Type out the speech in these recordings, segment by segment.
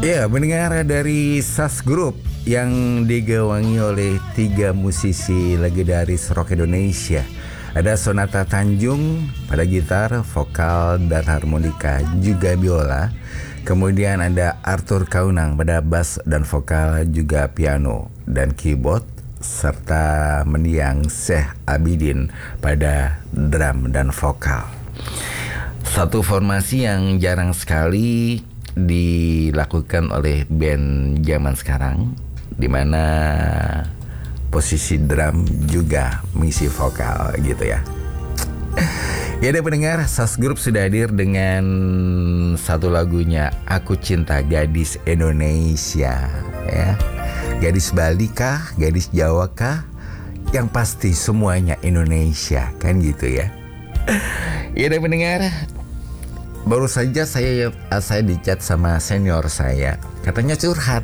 Ya, mendengar dari Sas Group yang digawangi oleh 3 musisi legendaris rock Indonesia. Ada Sonata Tanjung pada gitar, vokal, dan harmonika, juga biola. Kemudian ada Arthur Kaunang pada bass dan vokal, juga piano dan keyboard, serta mendiang Syekh Abidin pada drum dan vokal. Satu formasi yang jarang sekali dilakukan oleh band zaman sekarang, di mana posisi drum juga mengisi vokal gitu ya. Ya, ada pendengar, Sas Group sudah hadir dengan satu lagunya, Aku Cinta Gadis Indonesia ya. Gadis Bali kah, gadis Jawa kah, yang pasti semuanya Indonesia kan gitu ya. Ya, ada pendengar, baru saja saya dicat sama senior saya, katanya curhat.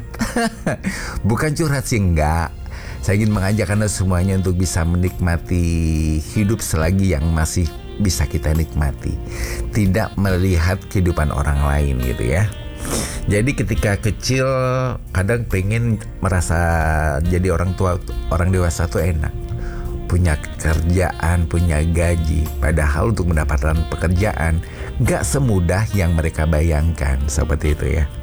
Bukan curhat sih, enggak. Saya ingin mengajak Anda semuanya untuk bisa menikmati hidup selagi yang masih bisa kita nikmati, tidak melihat kehidupan orang lain gitu ya. Jadi ketika kecil kadang pengen merasa jadi orang tua, orang dewasa tuh enak, punya kerjaan, punya gaji. Padahal untuk mendapatkan pekerjaan gak semudah yang mereka bayangkan, seperti itu ya.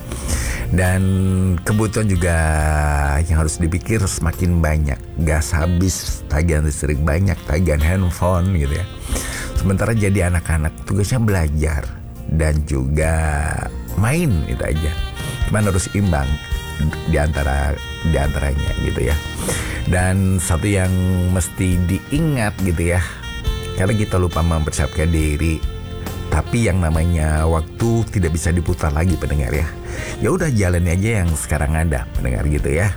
Dan kebutuhan juga yang harus dipikir semakin banyak, gas habis, tagihan listrik banyak, tagihan handphone gitu ya. Sementara jadi anak-anak tugasnya belajar dan juga main, itu aja. Cuman harus imbang di antaranya gitu ya. Dan satu yang mesti diingat gitu ya, karena kita lupa mempersiapkan diri, tapi yang namanya waktu tidak bisa diputar lagi pendengar ya. Ya udah, jalani aja yang sekarang ada pendengar gitu ya.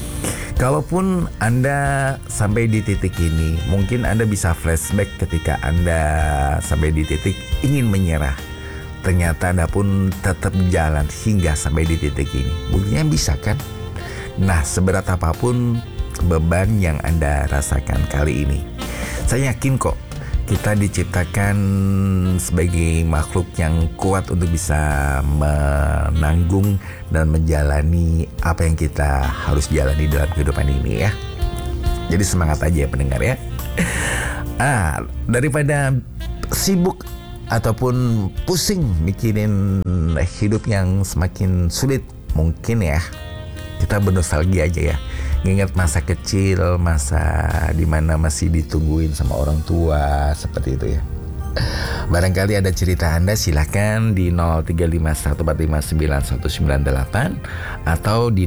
Kalaupun Anda sampai di titik ini, mungkin Anda bisa flashback ketika Anda sampai di titik ingin menyerah. Ternyata Anda pun tetap jalan hingga sampai di titik ini. Buktinya bisa kan? Nah, seberat apapun beban yang Anda rasakan kali ini, saya yakin kok kita diciptakan sebagai makhluk yang kuat untuk bisa menanggung dan menjalani apa yang kita harus jalani dalam kehidupan ini ya. Jadi semangat aja ya pendengar ya. Daripada sibuk ataupun pusing mikirin hidup yang semakin sulit, mungkin ya kita bernostalgia aja ya. Ngingat masa kecil, masa dimana masih ditungguin sama orang tua, seperti itu ya. Barangkali ada cerita Anda, silahkan di 0351459198 atau di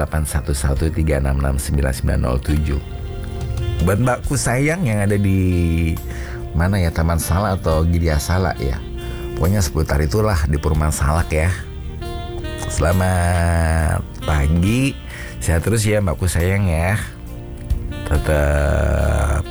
0811366997. Buat mbakku sayang yang ada di mana ya, Taman Salak atau Giriya Salak ya, pokoknya seputar itulah di Perumahan Salak ya. Selamat pagi, sehat terus ya mbakku sayang ya. Tetap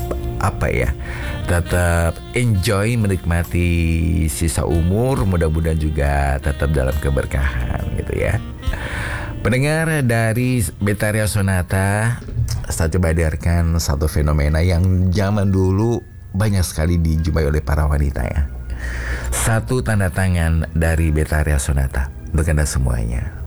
tetap enjoy menikmati sisa umur, mudah-mudahan juga tetap dalam keberkahan gitu ya. Pendengar, dari Betaria Sonata, saya coba hadirkan satu fenomena yang zaman dulu banyak sekali dijumpai oleh para wanita ya. Satu tanda tangan dari Betaria Sonata untuk Anda semuanya.